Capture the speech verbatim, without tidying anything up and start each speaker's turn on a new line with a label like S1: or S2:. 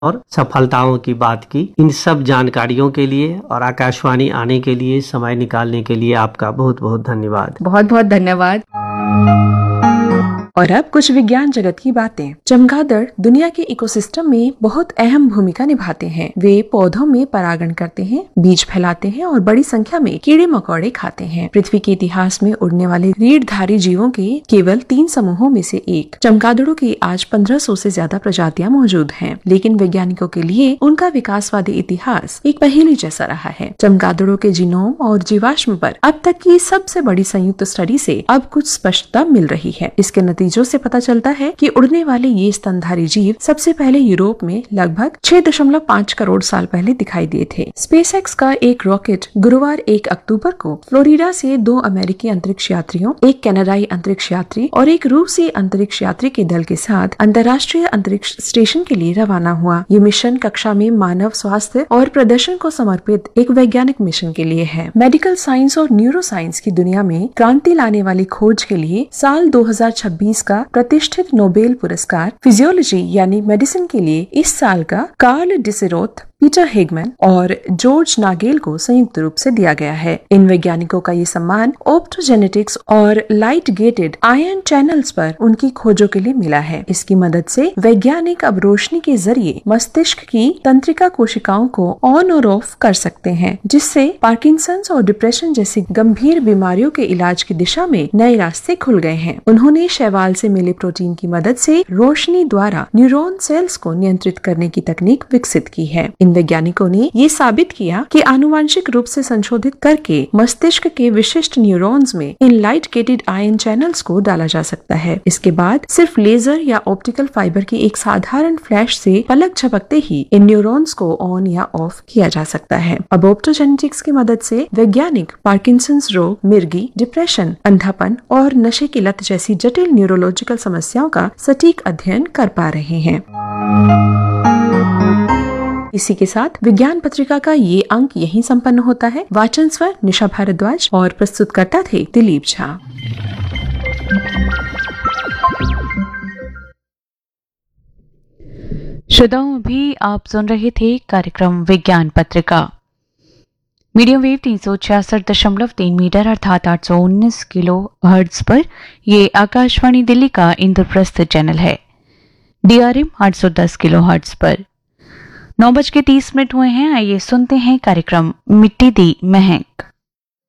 S1: और सफलताओं की बात की। इन सब जानकारियों के लिए और आकाशवाणी आने के लिए, समय निकालने के लिए आपका बहुत बहुत धन्यवाद।
S2: बहुत बहुत धन्यवाद। और अब कुछ विज्ञान जगत की बातें। चमगादड़ दुनिया के इकोसिस्टम में बहुत अहम भूमिका निभाते हैं। वे पौधों में परागण करते हैं, बीज फैलाते हैं और बड़ी संख्या में कीड़े मकोड़े खाते हैं। पृथ्वी के इतिहास में उड़ने वाले रीढ़धारी जीवों के केवल तीन समूहों में से एक चमगादड़ों की आज पंद्रह सौ से ज्यादा प्रजातियां मौजूद हैं, लेकिन वैज्ञानिकों के लिए उनका विकासवादी इतिहास एक पहेली जैसा रहा है। चमगादड़ों के जीनोम और जीवाश्म पर अब तक की सबसे बड़ी संयुक्त स्टडी से अब कुछ स्पष्टता मिल रही है। इसके नतीजों से पता चलता है कि उड़ने वाले ये स्तनधारी जीव सबसे पहले यूरोप में लगभग छह दशमलव पाँच करोड़ साल पहले दिखाई दिए थे। स्पेसएक्स का एक रॉकेट गुरुवार एक अक्टूबर को फ्लोरिडा से दो अमेरिकी अंतरिक्ष यात्रियों, एक कनाडाई अंतरिक्ष यात्री और एक रूसी अंतरिक्ष यात्री के दल के साथ अंतर्राष्ट्रीय अंतरिक्ष स्टेशन के लिए रवाना हुआ। ये मिशन कक्षा में मानव स्वास्थ्य और प्रदर्शन को समर्पित एक वैज्ञानिक मिशन के लिए है। मेडिकल साइंस और न्यूरो साइंस की दुनिया में क्रांति लाने वाली खोज के लिए साल दो हजार छब्बीस का प्रतिष्ठित नोबेल पुरस्कार फिजियोलॉजी यानी मेडिसिन के लिए इस साल का कार्ल डिसेरोथ, पीटर हेगमैन और जॉर्ज नागेल को संयुक्त रूप से दिया गया है। इन वैज्ञानिकों का ये सम्मान ऑप्टोजेनेटिक्स और लाइट गेटेड आयन चैनल्स पर उनकी खोजों के लिए मिला है। इसकी मदद से वैज्ञानिक अब रोशनी के जरिए मस्तिष्क की तंत्रिका कोशिकाओं को ऑन और ऑफ कर सकते हैं, जिससे पार्किंसंस और डिप्रेशन जैसी गंभीर बीमारियों के इलाज की दिशा में नए रास्ते खुल गए हैं। उन्होंने शैवाल से मिले प्रोटीन की मदद से रोशनी द्वारा न्यूरॉन सेल्स को नियंत्रित करने की तकनीक विकसित की है। इन वैज्ञानिकों ने ये साबित किया कि आनुवांशिक रूप से संशोधित करके मस्तिष्क के विशिष्ट न्यूरॉन्स में in light gated ion channels को डाला जा सकता है। इसके बाद सिर्फ लेजर या ऑप्टिकल फाइबर की एक साधारण फ्लैश से पलक झपकते ही इन न्यूरॉन्स को ऑन या ऑफ किया जा सकता है। अब ऑप्टोजेनेटिक्स की मदद से वैज्ञानिक पार्किंसंस रोग, मिर्गी, डिप्रेशन, अंधापन और नशे की लत जैसी जटिल न्यूरोलॉजिकल समस्याओं का सटीक अध्ययन कर पा रहे हैं। इसी के साथ विज्ञान पत्रिका का ये अंक यहीं संपन्न होता है। वाचन स्वर निशा भारद्वाज और प्रस्तुतकर्ता थे दिलीप झा।
S3: श्रोताओं, अभी आप सुन रहे थे कार्यक्रम विज्ञान पत्रिका। मीडियम वेव तीन सौ छियासठ दशमलव तीन मीटर अर्थात आठ सौ उन्नीस किलो हर्ट्ज पर ये आकाशवाणी दिल्ली का इंद्रप्रस्थ चैनल है। डीआरएम आठ सौ दस किलो हर्ट्ज पर। नौ बज के तीस मिनट हुए हैं। आइए सुनते हैं कार्यक्रम मिट्टी दी महक।